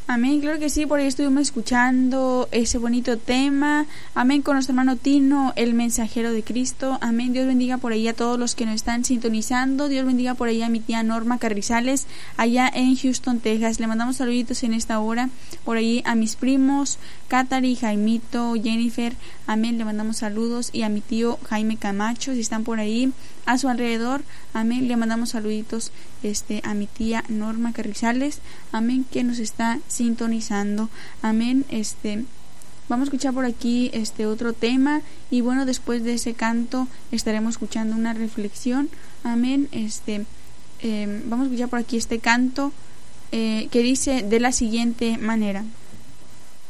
Amén, claro que sí, por ahí estuvimos escuchando ese bonito tema. Amén, con nuestro hermano Tino, el mensajero de Cristo. Amén, Dios bendiga por ahí a todos los que nos están sintonizando. Dios bendiga por ahí a mi tía Norma Carrizales, allá en Houston, Texas. Le mandamos saluditos en esta hora. Por ahí a mis primos, Katari, Jaimito, Jennifer. Amén, le mandamos saludos. Y a mi tío Jaime Camacho, si están por ahí a su alrededor. Amén, le mandamos saluditos a mi tía Norma Carrizales. Amén, que nos está sintonizando. Amén. Vamos a escuchar por aquí otro tema, y bueno, después de ese canto estaremos escuchando una reflexión. Amén. Vamos a escuchar por aquí este canto que dice de la siguiente manera: